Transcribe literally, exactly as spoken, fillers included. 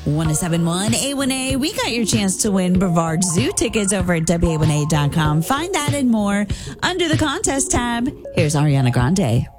one oh seven point one A one A. We got your chance to win Brevard Zoo tickets over at W A one A dot com. Find that and more under the contest tab. Here's Ariana Grande.